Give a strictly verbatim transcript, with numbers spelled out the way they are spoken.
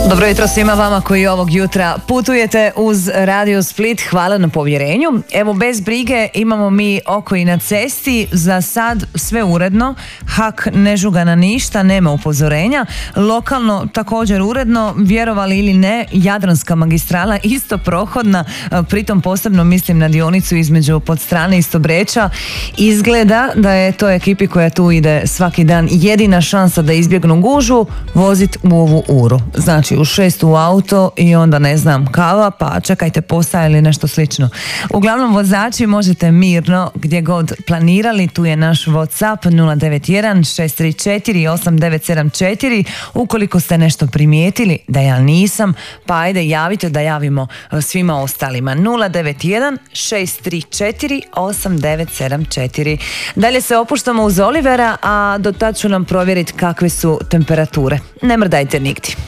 Dobro jutro svima vama koji ovog jutra putujete uz Radio Split. Hvala na povjerenju. Evo, bez brige, imamo mi oko i na cesti. Za sad sve uredno. Hak ne žuga na ništa, nema upozorenja. Lokalno također uredno, vjerovali ili ne, Jadranska magistrala isto prohodna. Pritom posebno mislim na dionicu između Podstrane i Stobreča. Izgleda da je to ekipi koja tu ide svaki dan jedina šansa da izbjegnu gužvu, vozit u ovu uru. Znači u šest u auto i onda ne znam kava, pa čekajte postaje ili nešto slično. Uglavnom vozači možete mirno gdje god planirali, tu je naš WhatsApp nula devet jedan šest tri četiri osam devet sedam četiri. Ukoliko ste nešto primijetili da ja nisam, pa ajde javite da javimo svima ostalima. Nula devet jedan šest tri četiri osam devet sedam četiri. Dalje se opuštamo uz Olivera, a do tad ću nam provjeriti kakve su temperature. Ne mrdajte nigdje.